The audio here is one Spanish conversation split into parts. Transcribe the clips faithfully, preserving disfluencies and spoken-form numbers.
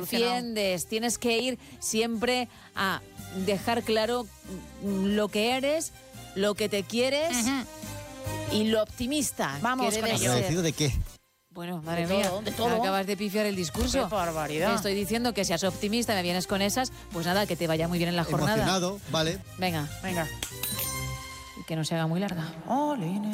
defiendes, tienes que ir siempre a dejar claro lo que eres, lo que te quieres uh-huh. y lo optimista. Vamos que con debes ello. ¿Agradecido de qué? Bueno, madre de mía, todo, de todo. me acabas de pifiar el discurso. Qué barbaridad. Te estoy diciendo que seas optimista, me vienes con esas, pues nada, que te vaya muy bien en la jornada. Emocionado, vale. Venga, venga. Y que no se haga muy larga. Oline.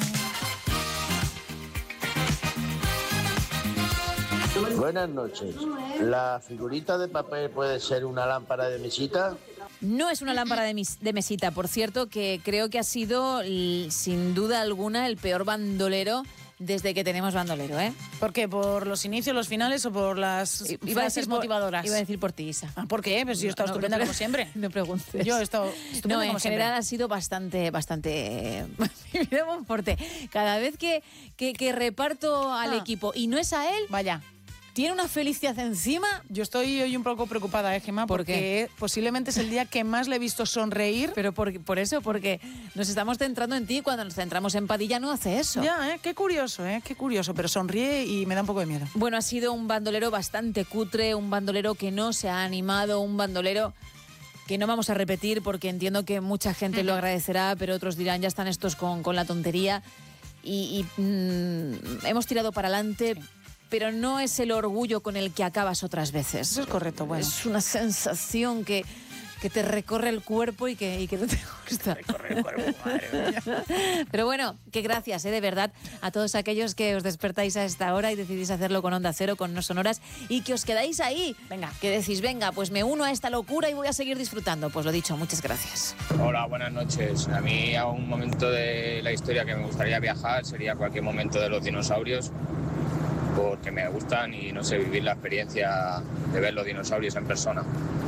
Buenas noches. ¿La figurita de papel puede ser una lámpara de mesita? No es una lámpara de, mis, de mesita, por cierto, que creo que ha sido, sin duda alguna, el peor bandolero desde que tenemos bandolero, ¿eh? ¿Por qué? ¿Por los inicios, los finales o por las iba frases a decir por, motivadoras? Iba a decir por ti, Isa. Ah, ¿por qué? Pues yo he estado no, estupenda no, como siempre. No preguntes. Yo he estado estupenda No, como en siempre. general ha sido bastante, bastante... Mira, Monforte, cada vez que, que, que reparto al ah. equipo y no es a él... Vaya. Tiene una felicidad encima. Yo estoy hoy un poco preocupada, ¿eh, Gemma? ¿Por porque qué? Posiblemente es el día que más le he visto sonreír. Pero por, por eso, porque nos estamos centrando en ti. Cuando nos centramos en Padilla no hace eso. Ya, ¿eh? Qué curioso, ¿eh? Qué curioso. Pero sonríe y me da un poco de miedo. Bueno, ha sido un bandolero bastante cutre, un bandolero que no se ha animado, un bandolero que no vamos a repetir porque entiendo que mucha gente uh-huh. lo agradecerá, pero otros dirán, ya están estos con, con la tontería. Y, y mmm, hemos tirado para adelante... Sí. Pero no es el orgullo con el que acabas otras veces. Eso es correcto, bueno. Es una sensación que, que te recorre el cuerpo y que, y que no te gusta. Recorre el cuerpo, madre mía. Pero bueno, que gracias, ¿eh? De verdad, a todos aquellos que os despertáis a esta hora y decidís hacerlo con Onda Cero, con No Sonoras, y que os quedáis ahí. Venga, que decís, venga, pues me uno a esta locura y voy a seguir disfrutando. Pues lo dicho, muchas gracias. Hola, buenas noches. A mí a un momento de la historia que me gustaría viajar sería cualquier momento de los dinosaurios, porque me gustan y no sé, vivir la experiencia de ver los dinosaurios en persona.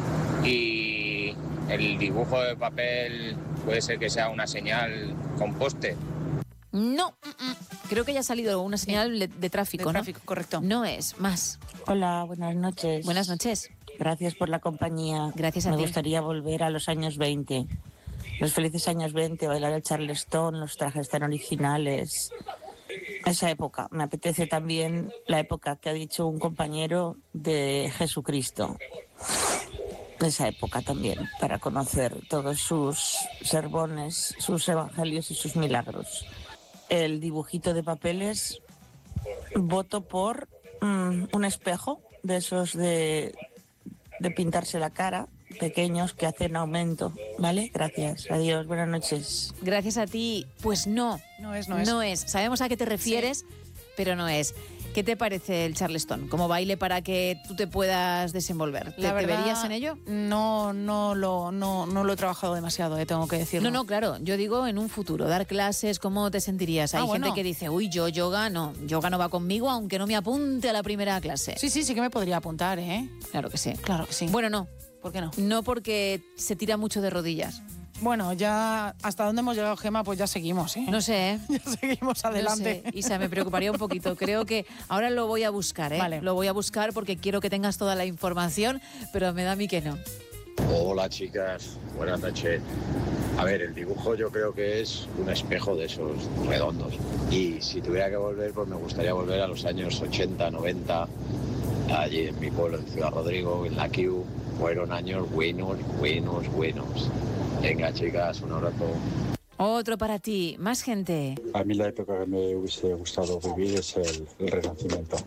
Y el dibujo de papel puede ser que sea una señal con poste. No, creo que ya ha salido una señal de, de tráfico, de ¿no? tráfico, correcto. No es, más. Hola, buenas noches. Buenas noches. Gracias por la compañía. Gracias a Me ti. Me gustaría volver a los años veinte. Los felices años veinte, bailar el Charleston, los trajes tan originales. Esa época. Me apetece también la época que ha dicho un compañero de Jesucristo. Esa época también, para conocer todos sus sermones, sus evangelios y sus milagros. El dibujito de papeles, voto por mmm, un espejo de esos de, de pintarse la cara, pequeños que hacen aumento, ¿vale? Gracias, adiós, buenas noches. Gracias a ti. Pues no, no es, no es. No es. Sabemos a qué te refieres, sí. Pero no es. ¿Qué te parece el Charleston como baile para que tú te puedas desenvolver? ¿Te, La verdad, ¿te verías en ello? No, no lo, no, no lo he trabajado demasiado, eh, tengo que decirlo. No, no, claro. Yo digo en un futuro, dar clases, ¿cómo te sentirías? Hay ah, gente bueno. que dice, uy, yo yoga no, yoga no va conmigo, aunque no me apunte a la primera clase. Sí, sí, sí que me podría apuntar, ¿eh? Claro que sí. Claro que sí. Bueno, no. ¿Por qué no? No, porque se tira mucho de rodillas. Bueno, ya hasta dónde hemos llegado, Gemma, pues ya seguimos, ¿eh? No sé, ¿eh? Ya seguimos adelante. No sé. Isa, me preocuparía un poquito. Creo que ahora lo voy a buscar, ¿eh? Vale. Lo voy a buscar porque quiero que tengas toda la información, pero me da a mí que no. Hola, chicas. Buenas noches. A ver, el dibujo yo creo que es un espejo de esos redondos. Y si tuviera que volver, pues me gustaría volver a los años ochenta, noventa, allí en mi pueblo, en Ciudad Rodrigo, en la Q. Fueron años buenos, buenos, buenos. Venga, chicas, un abrazo. Otro para ti, más gente. A mí la época que me hubiese gustado vivir es el, el Renacimiento.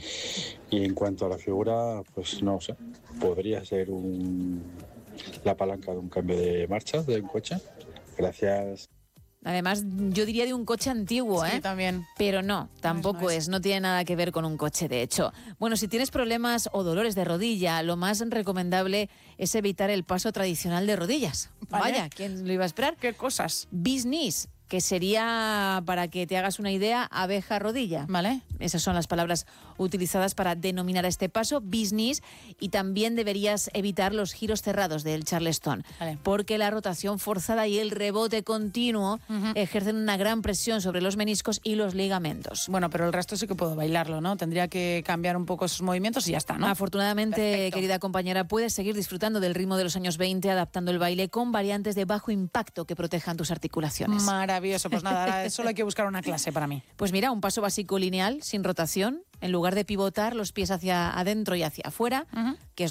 Y en cuanto a la figura, pues no sé, podría ser un, la palanca de un cambio de marcha de un coche. Gracias. Además, yo diría de un coche antiguo, ¿eh? Sí, también. Pero no, tampoco no es, no es. es, no tiene nada que ver con un coche, de hecho. Bueno, si tienes problemas o dolores de rodilla, lo más recomendable es evitar el paso tradicional de rodillas. Vale. Vaya, ¿quién lo iba a esperar? ¿Qué cosas? Business, que sería, para que te hagas una idea, abeja rodilla. Vale. Esas son las palabras utilizadas para denominar a este paso, business, y también deberías evitar los giros cerrados del Charleston, vale. porque la rotación forzada y el rebote continuo uh-huh. ejercen una gran presión sobre los meniscos y los ligamentos. Bueno, pero el resto sí que puedo bailarlo, ¿no? Tendría que cambiar un poco esos movimientos y ya está, ¿no? Afortunadamente, Perfecto. Querida compañera, puedes seguir disfrutando del ritmo de los años veinte, adaptando el baile con variantes de bajo impacto que protejan tus articulaciones. Maravilloso, pues nada, ahora solo hay que buscar una clase para mí. Pues mira, un paso básico lineal, sin rotación, en lugar de pivotar los pies hacia adentro y hacia afuera, uh-huh. que es